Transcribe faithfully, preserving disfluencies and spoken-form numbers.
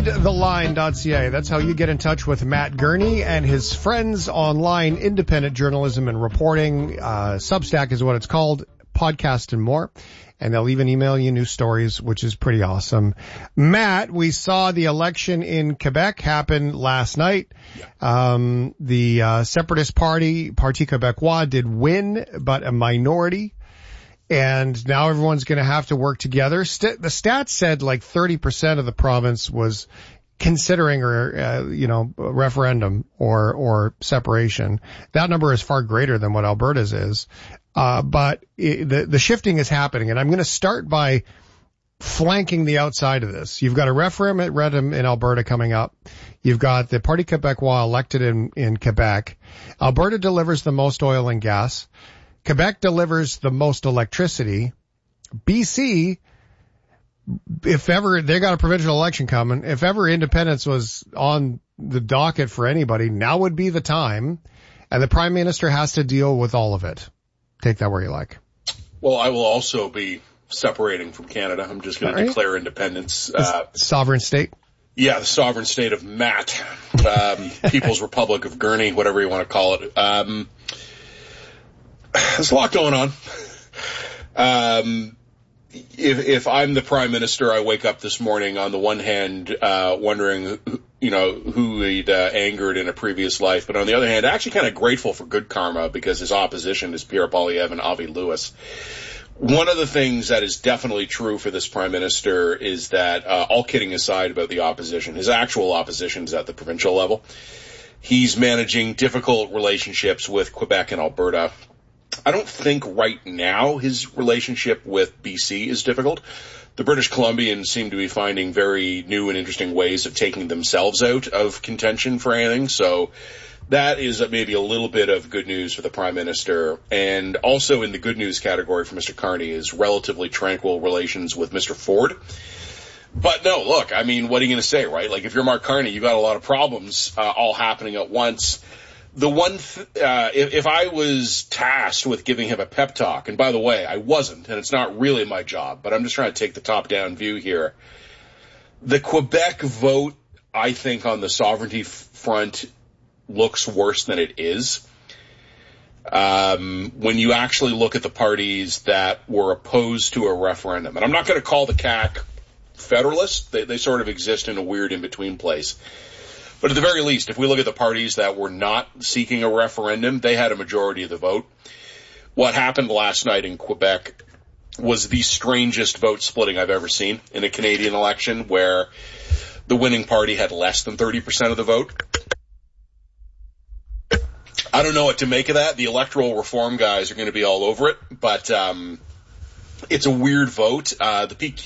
read the line dot c a. That's how you get in touch with Matt Gurney and his friends online, independent journalism and reporting. Uh, Substack is what it's called, podcast and more. And they'll even email you new stories, which is pretty awesome. Matt, we saw the election in Quebec happen last night. Um, the uh, Separatist Party, Parti Québécois, did win, but a minority. And now everyone's going to have to work together. St- the stats said like thirty percent of the province was considering or, uh, you know, a referendum or, or separation. That number is far greater than what Alberta's is. Uh, but it, the, the shifting is happening, and I'm going to start by flanking the outside of this. You've got a referendum in Alberta coming up. You've got the Parti Québécois elected in, in Quebec. Alberta delivers the most oil and gas. Quebec delivers the most electricity. B C, if ever, they got a provincial election coming. If ever independence was on the docket for anybody, now would be the time. And the Prime Minister has to deal with all of it. Take that where you like. Well, I will also be separating from Canada. I'm just going right. to declare independence. Uh, sovereign state? Yeah, the sovereign state of Matt. Um, People's Republic of Gurney, whatever you want to call it. Um, there's a lot going on. Um, if, if I'm the Prime Minister, I wake up this morning on the one hand, uh, wondering, you know, who he'd uh, angered in a previous life. But on the other hand, actually kind of grateful for good karma because his opposition is Pierre Poilievre and Avi Lewis. One of the things that is definitely true for this Prime Minister is that, uh, all kidding aside about the opposition, his actual opposition is at the provincial level. He's managing difficult relationships with Quebec and Alberta. I don't think right now his relationship with B C is difficult. The British Columbians seem to be finding very new and interesting ways of taking themselves out of contention for anything. So that is maybe a little bit of good news for the Prime Minister. And also in the good news category for Mister Carney is relatively tranquil relations with Mister Ford. But no, look, I mean, what are you going to say, right? Like if you're Mark Carney, you've got a lot of problems uh, all happening at once. The one, th- uh, if, if I was tasked with giving him a pep talk, and by the way, I wasn't, and it's not really my job, but I'm just trying to take the top-down view here. The Quebec vote, I think, on the sovereignty f- front looks worse than it is. Um, when you actually look at the parties that were opposed to a referendum, and I'm not going to call the C A C federalist, they, they sort of exist in a weird in-between place. But at the very least, if we look at the parties that were not seeking a referendum, they had a majority of the vote. What happened last night in Quebec was the strangest vote splitting I've ever seen in a Canadian election, where the winning party had less than thirty percent of the vote. I don't know what to make of that. The electoral reform guys are going to be all over it, but um, it's a weird vote. Uh, the P Q